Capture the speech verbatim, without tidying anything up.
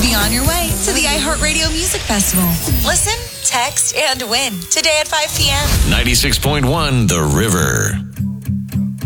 be on your way to the iHeartRadio Music Festival. Listen, text, and win today at five p.m. ninety-six point one The River.